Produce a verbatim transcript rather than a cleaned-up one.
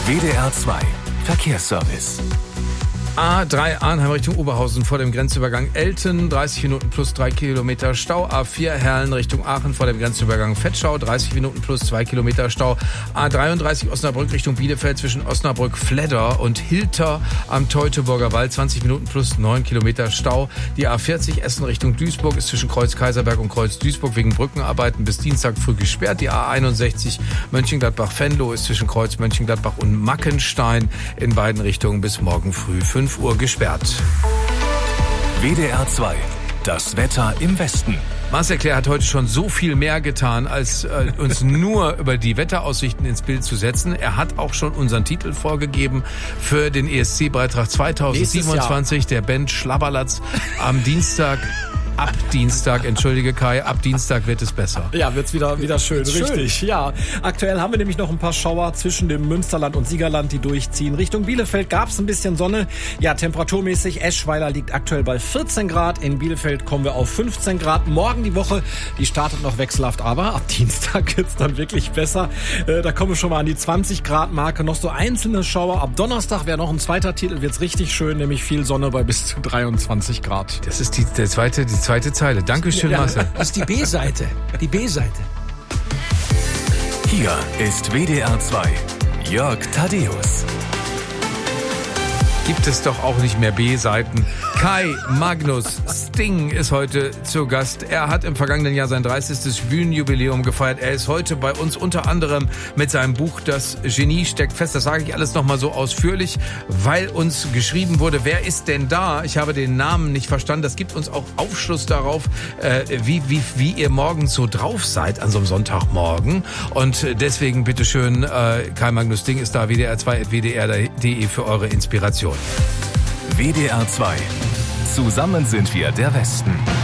W D R zwei Verkehrsservice. A drei Arnheim Richtung Oberhausen vor dem Grenzübergang Elten, dreißig Minuten plus drei Kilometer Stau. A vier Herlen Richtung Aachen vor dem Grenzübergang Vetschau, dreißig Minuten plus zwei Kilometer Stau. A dreiunddreißig Osnabrück Richtung Bielefeld zwischen Osnabrück Fledder und Hilter am Teutoburger Wald, zwanzig Minuten plus neun Kilometer Stau. Die A vierzig Essen Richtung Duisburg ist zwischen Kreuz Kaiserberg und Kreuz Duisburg wegen Brückenarbeiten bis Dienstag früh gesperrt. Die A einundsechzig Mönchengladbach-Venlo ist zwischen Kreuz Mönchengladbach und Mackenstein in beiden Richtungen bis morgen früh fünf Uhr gesperrt. W D R zwei, das Wetter im Westen. Marcel Claire hat heute schon so viel mehr getan, als äh, uns nur über die Wetteraussichten ins Bild zu setzen. Er hat auch schon unseren Titel vorgegeben für den E S C-Beitrag zweitausendsiebenundzwanzig, der Band Schlabberlatz am Dienstag. Ab Dienstag, entschuldige Kai, ab Dienstag wird es besser. Ja, wird's wieder, wieder schön, Wird's richtig. Schön. Ja, aktuell haben wir nämlich noch ein paar Schauer zwischen dem Münsterland und Siegerland, die durchziehen. Richtung Bielefeld gab's ein bisschen Sonne. Ja, temperaturmäßig, Eschweiler liegt aktuell bei vierzehn Grad. In Bielefeld kommen wir auf fünfzehn Grad. Morgen die Woche, die startet noch wechselhaft, aber ab Dienstag wird's dann wirklich besser. Äh, da kommen wir schon mal an die zwanzig Grad Marke. Noch so einzelne Schauer. Ab Donnerstag wäre noch ein zweiter Titel, wird's richtig schön, nämlich viel Sonne bei bis zu dreiundzwanzig Grad. Das ist die, der zweite, die zweite Zeile. Dankeschön, Ja. Marcel. Das ist die B-Seite. Die B-Seite. Hier ist W D R zwei, Jörg Thaddeus. Gibt es doch auch nicht mehr B-Seiten. Kai Magnus Sting ist heute zu Gast. Er hat im vergangenen Jahr sein dreißigstes Bühnenjubiläum gefeiert. Er ist heute bei uns unter anderem mit seinem Buch Das Genie steckt fest. Das sage ich alles nochmal so ausführlich, weil uns geschrieben wurde, wer ist denn da? Ich habe den Namen nicht verstanden. Das gibt uns auch Aufschluss darauf, äh, wie, wie, wie ihr morgens so drauf seid an so einem Sonntagmorgen. Und deswegen bitteschön, äh, Kai Magnus Sting ist da, W D R zwei at w d r punkt d e für eure Inspiration. W D R zwei. Zusammen sind wir der Westen.